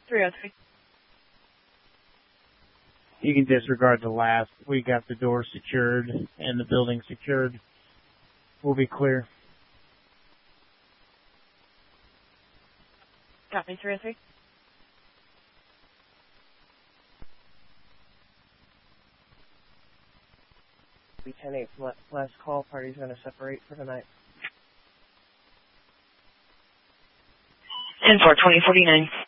303. You can disregard the last. We got the door secured and the building secured. We'll be clear. Copy, 303. B-10-8, last call. Party's going to separate for the night. 10-4, 2049.